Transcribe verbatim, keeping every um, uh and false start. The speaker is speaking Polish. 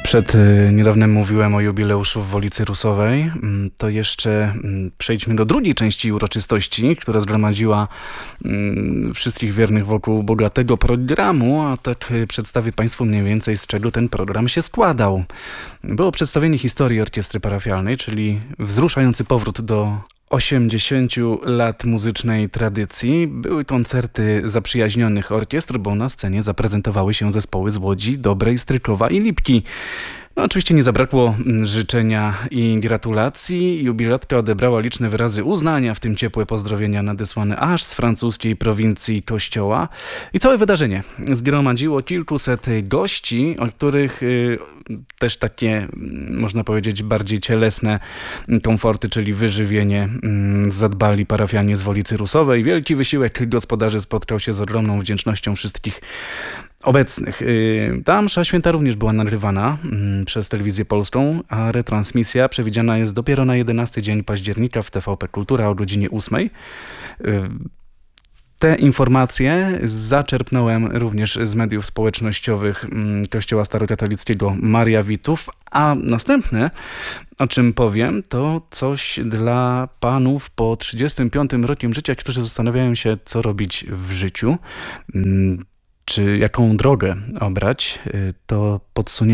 Przed y, niedawnem mówiłem o jubileuszu w Woli Cyrusowej. Mm, To jeszcze mm, przejdźmy do drugiej części uroczystości, która zgromadziła mm, wszystkich wiernych wokół bogatego programu, a tak y, przedstawię Państwu mniej więcej, z czego ten program się składał. Było przedstawienie historii orkiestry parafialnej, czyli wzruszający powrót do osiemdziesięciu lat muzycznej tradycji. Były koncerty zaprzyjaźnionych orkiestr, bo na scenie zaprezentowały się zespoły z Łodzi, Dobrej, Strykowa i Lipki. No, oczywiście nie zabrakło mm, życzenia i gratulacji. Jubilatka odebrała liczne wyrazy uznania, w tym ciepłe pozdrowienia nadesłane aż z francuskiej prowincji Kościoła. I całe wydarzenie zgromadziło kilkuset gości, o których y, też takie, mm, można powiedzieć, bardziej cielesne komforty, czyli wyżywienie, mm, zadbali parafianie z Woli Cyrusowej. Wielki wysiłek gospodarzy spotkał się z ogromną wdzięcznością wszystkich obecnych. Y, Ta msza święta również była nagrywana mm, przez Telewizję Polską, a retransmisja przewidziana jest dopiero na jedenasty dzień października w T V P Kultura o godzinie ósmej. Y, Te informacje zaczerpnąłem również z mediów społecznościowych mm, Kościoła Starokatolickiego Maria Witów, a następne, o czym powiem, to coś dla panów po trzydziestym piątym rokiem życia, którzy zastanawiają się, co robić w życiu. Mm, Czy jaką drogę obrać, y, to podsuniemy